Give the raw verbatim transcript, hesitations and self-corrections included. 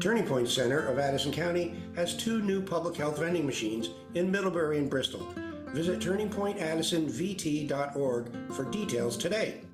Turning Point Center of Addison County has two new public health vending machines in Middlebury and Bristol. Visit turning point addison v t dot org for details today.